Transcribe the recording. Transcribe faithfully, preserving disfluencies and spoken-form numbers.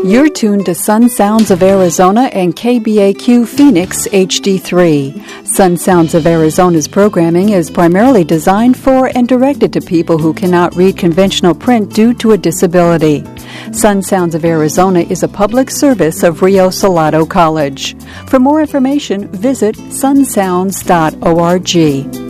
You're tuned to Sun Sounds of Arizona and K B A Q Phoenix H D three. Sun Sounds of Arizona's programming is primarily designed for and directed to people who cannot read conventional print due to a disability. Sun Sounds of Arizona is a public service of Rio Salado College. For more information, visit sun sounds dot org.